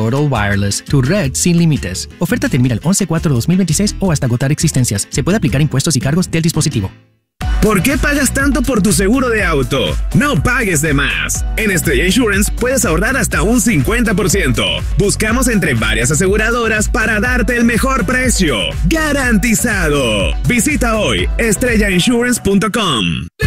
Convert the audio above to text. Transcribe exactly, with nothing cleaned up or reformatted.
Total Wireless, tu red sin límites. Oferta termina el once cuatro dos mil veintiséis o hasta agotar existencias. Se puede aplicar impuestos y cargos del dispositivo. ¿Por qué pagas tanto por tu seguro de auto? No pagues de más. En Estrella Insurance puedes ahorrar hasta un cincuenta por ciento. Buscamos entre varias aseguradoras para darte el mejor precio. ¡Garantizado! Visita hoy estrella insurance punto com.